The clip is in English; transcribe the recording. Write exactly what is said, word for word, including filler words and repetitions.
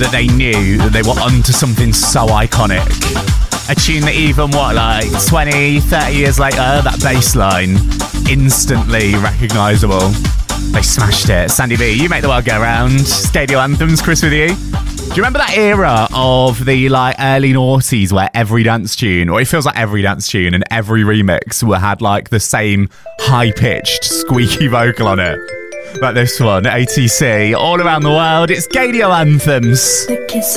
that they knew that they were onto something so iconic. A tune that even, what, like twenty, thirty years later, that bass line, instantly recognisable. They smashed it. Sandy B, You Make the World Go Round. Stadio Anthems, Chris with you. Do you remember that era of the like early noughties where every dance tune, or it feels like every dance tune and every remix will had like the same high-pitched, squeaky vocal on it? Like this one, A T C, all around the world. It's Gadio Anthems.